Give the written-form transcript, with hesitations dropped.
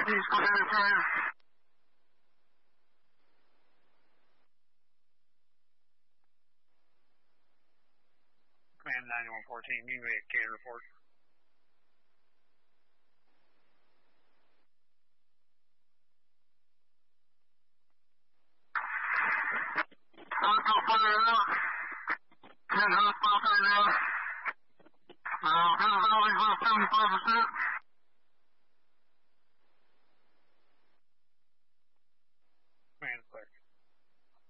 Northeast, go ahead, fire. Command 9114, Greenway can report. Alpha fire out. 10 hot fire now. Visibility's about 75%.